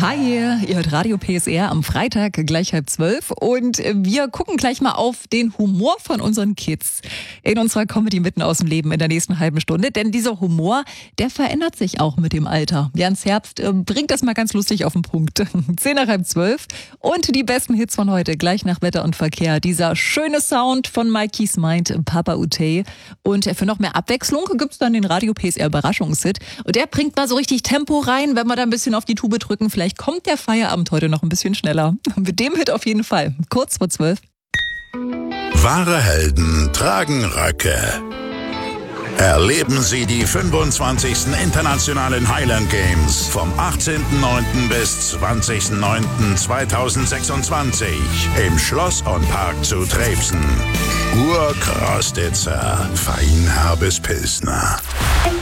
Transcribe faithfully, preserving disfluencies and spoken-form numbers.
Hi, ihr hört Radio P S R am Freitag gleich halb zwölf und wir gucken gleich mal auf den Humor von unseren Kids in unserer Comedy mitten aus dem Leben in der nächsten halben Stunde, denn dieser Humor, der verändert sich auch mit dem Alter. Jans Herbst äh, bringt das mal ganz lustig auf den Punkt. Zehn nach halb zwölf und die besten Hits von heute, gleich nach Wetter und Verkehr. Dieser schöne Sound von Mikey's Mind, Papa Utey. Und für noch mehr Abwechslung gibt's dann den Radio P S R Überraschungshit und der bringt mal so richtig Tempo rein, wenn wir da ein bisschen auf die Tube drücken. Vielleicht kommt der Feierabend heute noch ein bisschen schneller. Mit dem Hit auf jeden Fall. Kurz vor zwölf. Wahre Helden tragen Röcke. Erleben Sie die fünfundzwanzigsten Internationalen Highland Games vom achtzehnten neunten bis zwanzigsten neunten zweitausendsechsundzwanzig im Schloss und Park zu Trebsen. Urkrostitzer, Feinherbes Pilsner.